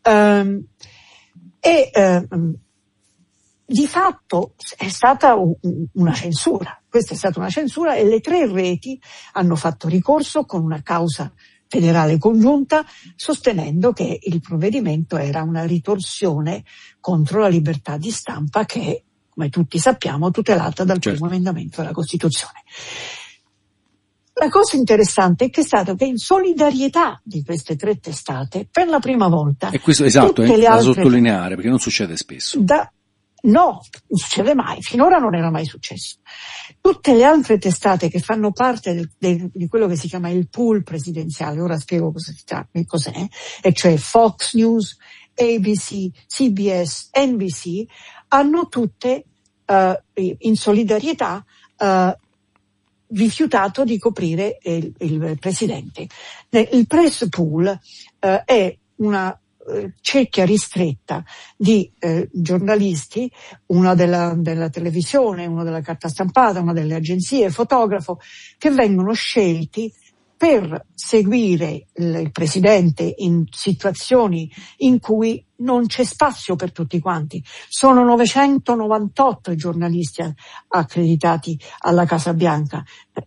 Di fatto è stata una censura. Questa è stata una censura e le 3 reti hanno fatto ricorso con una causa federale congiunta, sostenendo che il provvedimento era una ritorsione contro la libertà di stampa che, come tutti sappiamo, tutelata dal primo emendamento della Costituzione. La cosa interessante è che è stato che in solidarietà di queste 3 testate, per la prima volta, e questo esatto, è da sottolineare perché non succede spesso. No, non succede mai, finora non era mai successo. Tutte le altre testate che fanno parte di quello che si chiama il pool presidenziale, ora spiego cos'è, e cioè Fox News, ABC, CBS, NBC, hanno tutte in solidarietà rifiutato di coprire il presidente. Il press pool è una cerchia ristretta di giornalisti, uno della televisione, uno della carta stampata, uno delle agenzie, fotografo, che vengono scelti per seguire il presidente in situazioni in cui non c'è spazio per tutti quanti. Sono 998 i giornalisti accreditati alla Casa Bianca.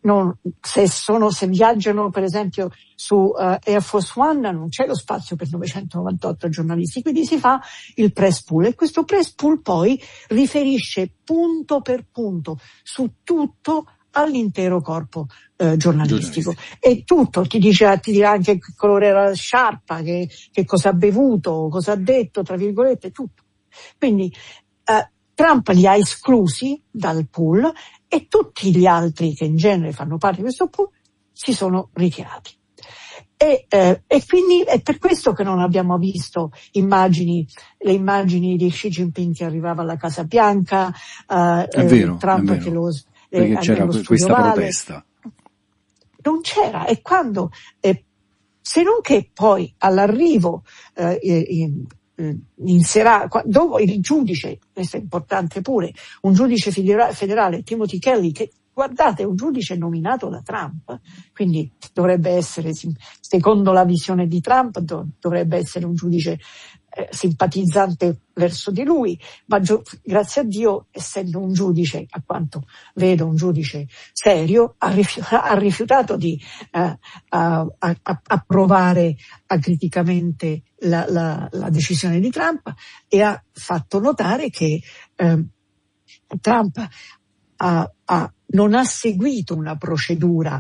Se viaggiano per esempio su Air Force One non c'è lo spazio per 998 giornalisti, quindi si fa il press pool e questo press pool poi riferisce punto per punto su tutto all'intero corpo giornalistico. E tutto ti dirà anche che colore era la sciarpa, che cosa ha bevuto, cosa ha detto, tra virgolette, tutto. Quindi Trump li ha esclusi dal pool e tutti gli altri che in genere fanno parte di questo pool si sono ritirati. E quindi è per questo che non abbiamo visto le immagini di Xi Jinping che arrivava alla Casa Bianca, Trump che lo perché c'era questa protesta. Non c'era, e quando, se non che poi all'arrivo dopo il giudice, questo è importante pure, un giudice federale, Timothy Kelly, che guardate è un giudice nominato da Trump, quindi dovrebbe essere, secondo la visione di Trump, dovrebbe essere un giudice simpatizzante verso di lui, ma grazie a Dio, essendo un giudice, a quanto vedo un giudice serio, ha rifiutato di approvare acriticamente la decisione di Trump e ha fatto notare che Trump non ha seguito una procedura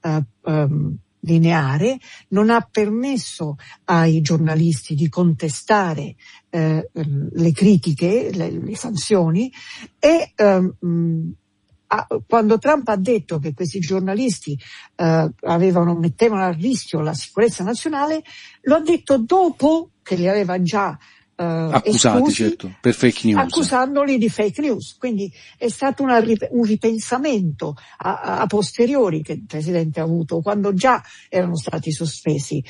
lineare, non ha permesso ai giornalisti di contestare le critiche, le sanzioni e quando Trump ha detto che questi giornalisti mettevano a rischio la sicurezza nazionale, lo ha detto dopo che li aveva già accusati, certo, per fake news, accusandoli di fake news. Quindi è stato un ripensamento a posteriori che il Presidente ha avuto quando già erano stati sospese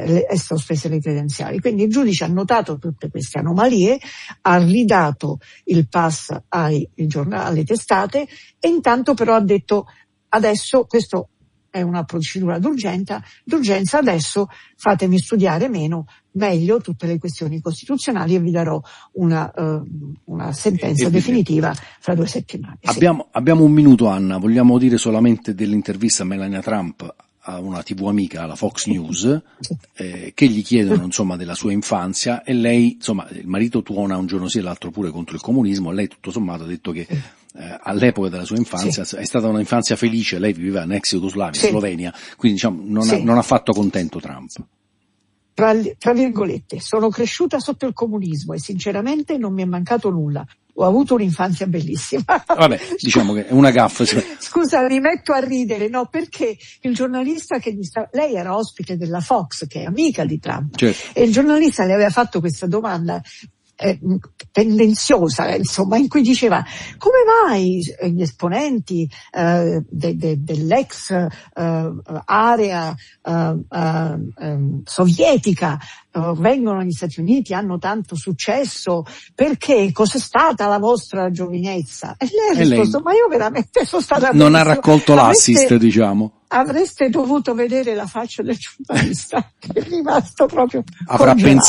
le credenziali. Quindi il giudice ha notato tutte queste anomalie, ha ridato il pass alle testate e intanto però ha detto adesso questo è una procedura d'urgenza, adesso fatemi studiare meglio tutte le questioni costituzionali e vi darò una sentenza definitiva fra 2 settimane. Abbiamo un minuto, Anna, vogliamo dire solamente dell'intervista a Melania Trump a una TV amica, alla Fox News, che gli chiedono insomma della sua infanzia e lei, insomma, il marito tuona un giorno sì e l'altro pure contro il comunismo, lei tutto sommato ha detto che all'epoca della sua infanzia è stata un'infanzia felice, lei viveva in ex Jugoslavia, Slovenia, quindi diciamo non ha fatto contento Trump. Tra virgolette, sono cresciuta sotto il comunismo e sinceramente non mi è mancato nulla. Ho avuto un'infanzia bellissima. Vabbè, diciamo che è una gaffa. Scusa, mi metto a ridere, no, perché il giornalista lei era ospite della Fox, che è amica di Trump, certo. E il giornalista le aveva fatto questa domanda tendenziosa, insomma, in cui diceva come mai gli esponenti dell'ex area sovietica vengono negli Stati Uniti, hanno tanto successo, perché cos'è stata la vostra giovinezza? E lei ha risposto, ma io veramente sono stata non ha raccolto l'assist, diciamo. Avreste dovuto vedere la faccia del giornalista, che è rimasto proprio avrà congelato.